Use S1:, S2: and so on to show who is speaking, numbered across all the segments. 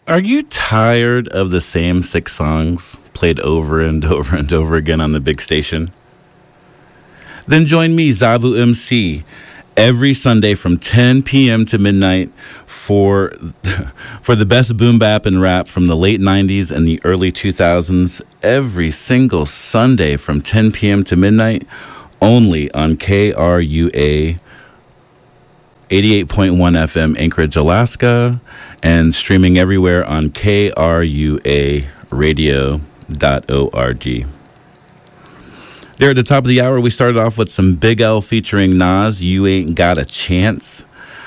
S1: Are you tired of the same six songs played over and over and over again on the big station? Then join me, Zabu MC, every Sunday from 10 p.m. to midnight for for the best boom bap and rap from the late 90s and the early 2000s. Every single Sunday from 10 p.m. to midnight, only on KRUA 88.1 FM Anchorage, Alaska, and streaming everywhere on KRUAradio.org. There at the top of the hour, we started off with some Big L featuring Nas, You Ain't Got a Chance.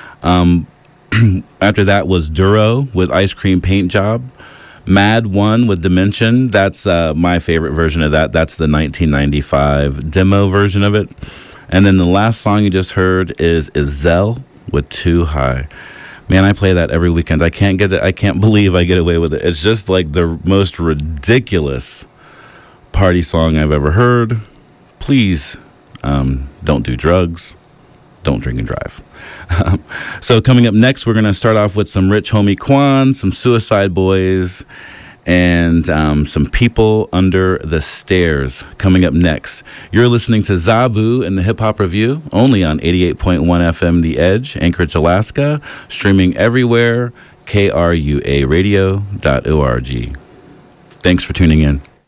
S1: After that was Duro with Ice Cream Paint Job. Mad One with Dimension. That's my favorite version of that. That's the 1995 demo version of it. And then the last song you just heard is Zell with Too High. Man, I play that every weekend. I can't believe I get away with it. It's just like the most ridiculous party song I've ever heard. Please, don't do drugs. Don't drink and drive. So coming up next, we're going to start off with some Rich Homie Quan, some Suicide Boys, and some People Under the Stairs coming up next. You're listening to Zabu in the Hip Hop Review, only on 88.1 FM The Edge, Anchorage, Alaska, streaming everywhere, KRUAradio.org. Thanks for tuning in.